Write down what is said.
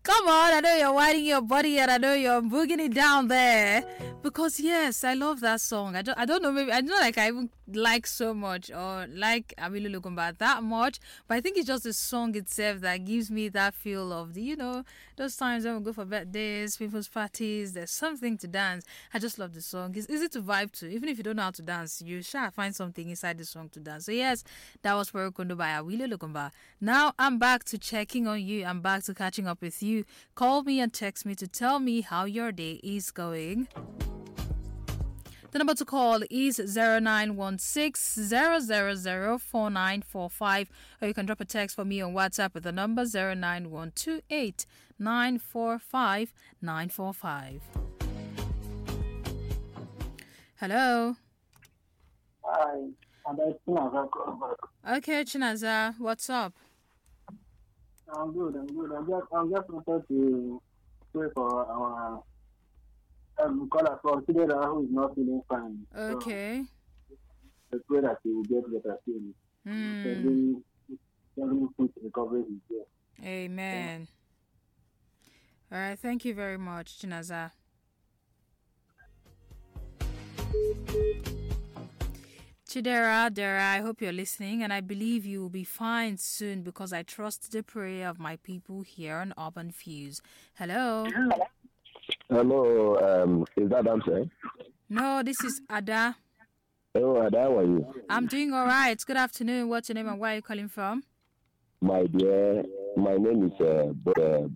Come on, I know you're winding your body and I know you're booging it down there. Because yes, I love that song. I don't know, maybe I don't know like I even like so much or like Abilu Lukumba that much. But I think it's just the song itself that gives me that feel of those times when we go for birthdays, people's parties, there's something to dance. I just love the song. It's easy to vibe to. Even if you don't know how to dance, you shall find something inside the song to dance. So yes, that was Porokondo by Abilu Lukumba. Now I'm back to checking on you. I'm back to catching up with you. Call me and text me to tell me how your day is going. The number to call is 0916-000-4945, or you can drop a text for me on WhatsApp with the number 09128-945-945. Hello. Hi, Okay, Chinaza, what's up? I'm good. I'm just wanted to pray for our caller from Chidera who is not feeling fine. Okay. So I pray that he will get better soon. Sending quick recovery is there. Amen. All right, thank you very much, Chinaza. Chidera, I hope you're listening, and I believe you will be fine soon because I trust the prayer of my people here on Urban Fuse. Hello. Hello, is that Damse? No, this is Ada. Hello, Ada, how are you? I'm doing all right. Good afternoon. What's your name and where are you calling from? My dear, my name is